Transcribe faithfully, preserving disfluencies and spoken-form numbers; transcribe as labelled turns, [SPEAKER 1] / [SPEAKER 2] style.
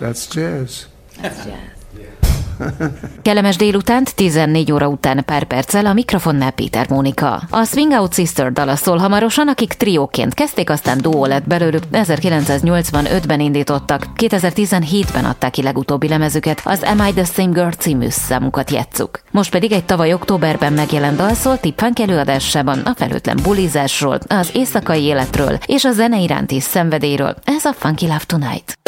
[SPEAKER 1] That's jazz.
[SPEAKER 2] That's jazz. Kellemes délutánt, tizennégy óra után pár perccel a mikrofonnál Péter Mónika. A Swing Out Sister dala szól hamarosan, akik trióként kezdték, aztán duó lett belőlük, ezerkilencszáznyolcvanötben indítottak, kétezer-tizenhétben adták ki legutóbbi lemezüket, az Am I the Same Girl című számukat játsszuk. Most pedig egy tavaly októberben megjelent dal szól Tip Funk előadásában a felhőtlen bulizásról, az éjszakai életről és a zene iránti szenvedélyről. Ez a Funky Love Tonight.